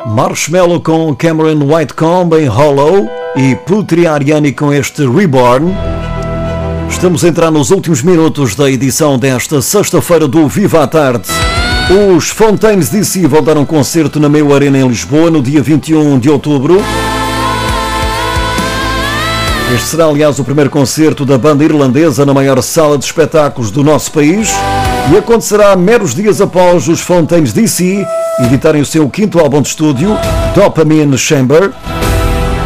Marshmello com Cameron Whitecomb em Hollow e Putri Ariani com este Reborn. Estamos a entrar nos últimos minutos da edição desta sexta-feira do Viva à Tarde. Os Fontaines DC vão dar um concerto na Meio Arena em Lisboa no dia 21 de outubro. Este será, aliás, o primeiro concerto da banda irlandesa na maior sala de espetáculos do nosso país e acontecerá meros dias após os Fontaines DC editarem o seu quinto álbum de estúdio, Dopamine Chamber.